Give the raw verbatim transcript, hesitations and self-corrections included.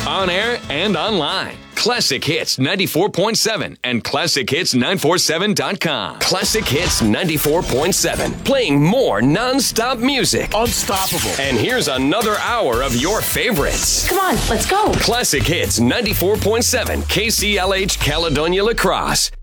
on air and online. Classic Hits ninety-four point seven and classic hits nine four seven dot com. Classic Hits ninety-four point seven, playing more non-stop music. Unstoppable. And here's another hour of your favorites. Come on, let's go. Classic Hits ninety-four point seven, K C L H Caledonia La Crosse.